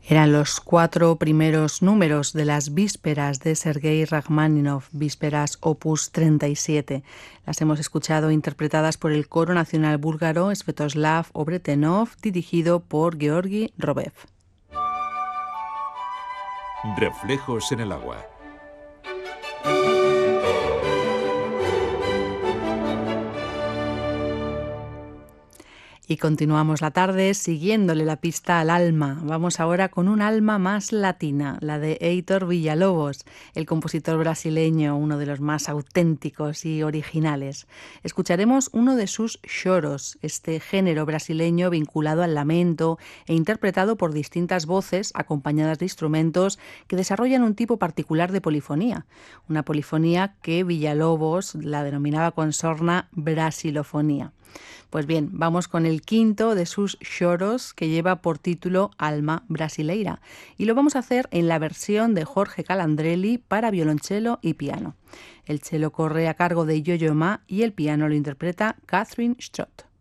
Eran los 4 primeros números de las vísperas de Sergei Rachmaninoff, vísperas opus 37. Las hemos escuchado interpretadas por el Coro Nacional Búlgaro Svetoslav Obretenov, dirigido por Georgi Robev. Reflejos en el agua. Y continuamos la tarde siguiéndole la pista al alma. Vamos ahora con un alma más latina, la de Heitor Villa-Lobos, el compositor brasileño, uno de los más auténticos y originales. Escucharemos uno de sus choros, este género brasileño vinculado al lamento e interpretado por distintas voces acompañadas de instrumentos que desarrollan un tipo particular de polifonía. Una polifonía que Villa-Lobos la denominaba con sorna brasilofonía. Pues bien, vamos con el quinto de sus choros, que lleva por título Alma Brasileira, y lo vamos a hacer en la versión de Jorge Calandrelli para violonchelo y piano. El cello corre a cargo de Yo-Yo Ma y el piano lo interpreta Catherine Stroth.